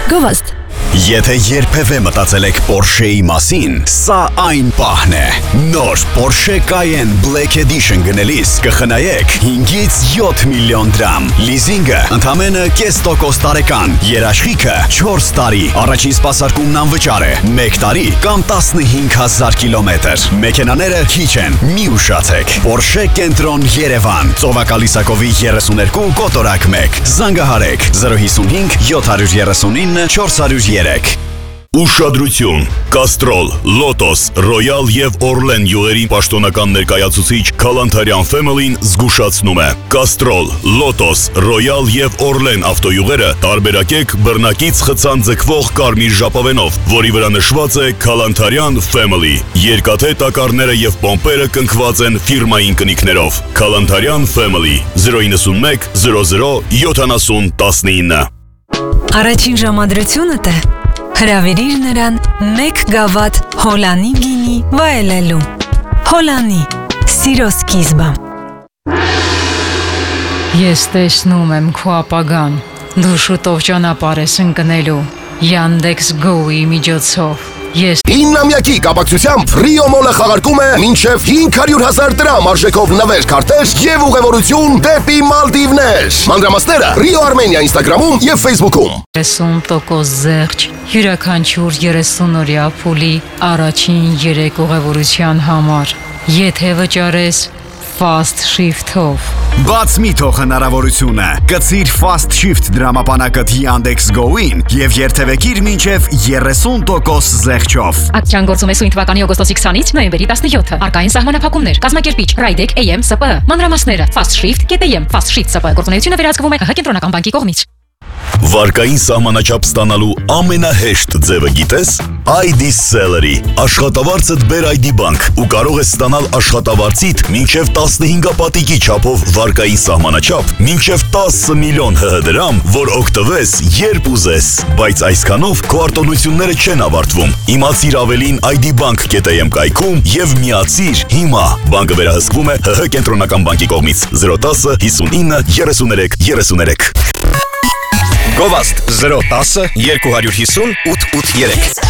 Գովաստ։ Եթե երբևէ մտածել եք Porsche-ի մասին, սա այն պահն է։ Նոր Porsche Cayenne Black Edition գնելիս կխնայեք 5-ից 7 միլիոն դրամ։ Լիզինգը ընդամենը 0% տարեկան, երաշխիքը 4 տարի, առաջին սպասարկումն անվճար է, 1 տարի կամ 15,000 կիլոմետր։ Մեքենաները քիչ են, մի ուշացեք։ Porsche Կենտրոն Երևան, Ծովակալիսակովի 32 կոտորակ 1, զանգահարեք 055 739 403։ Ուշադրություն, Castrol, Lotus, Royal և Orlen յուղերին պաշտոնական ներկայացուցիչ Քալանթարյան Family-ն զգուշացնում է։ Castrol, Lotus, Royal և Orlen ավտոյուղերը տարբերակեք բռնակից խցան ձգվող կարմիր ժապավենով, որի վրա նշված է Քալանթարյան Family։ Երկաթե տակառները և պոմպերը կնքված են ֆիրմային կնիքներով։ Քալանթարյան Family 091 00 70 19։ Առաջին ժամադրությունդ է հրավիրիր նրան 1 գավաթ Հոլանի գինի վայելելու։ Հոլանի, սիրո սկիզբը։ Ես տեսնում եմ քո ապագան, դու շուտով ճանապարհ ես ընկնելու Yandex Go-ի միջոցով։ Ես 9-ամյակի կապակցությամբ Rio Mall-ը խաղարկում է մինչև 500,000 դրամ արժեքով նվեր, քարտեր և ուղևորություն դեպի Մալդիվներ։ Մանրամասները Rio Armenia Instagram-ում և Facebook-ում։ 30% զեղչ, յուրաքանչյուր 30-օրյա փուլի առաջին 3 ուղևորության համար, եթե վճարես Fast Shift-ով։ Բաց մի թող հնարավորությունը, գցիր Fast Shift դրամապանակդ Yandex Go-ին և երթևեկիր մինչև 30% զեղչով։ Ակցիան գործում է սույն թվականի օգոստոսի 20-ից նոյեմբերի 17-ը։ Արկային սահմանափակումներ, կազմակերպիչ Raideck AM SP, մանրամասները Fast Shift.am, Fast Shift SP գործունեությունը վերահսկվում է ՀՀ կենտրոնական բանկի կողմից։ Վարկային սահմանաչափ ստանալու ամենահեշտ ձևը գիտես? ID Celery։ Աշխատավարձդ բեր ID բանկ ու կարող ես ստանալ աշխատավարձիդ մինչև 15 պատիկի չափով վարկային սահմանաչափ, մինչև 10 միլիոն ՀՀ դրամ, որ օգտվես երբ ուզես։ Բայց այսքանով քո արտոնությունները չեն ավարտվում։ Իմացիր ավելին ID Bank.am կայքում և միացիր հիմա։ Բանկը վերահսկվում է ՀՀ կենտրոնական բանկի կողմից 010 59 33 33։ Գովաստ 010 250 883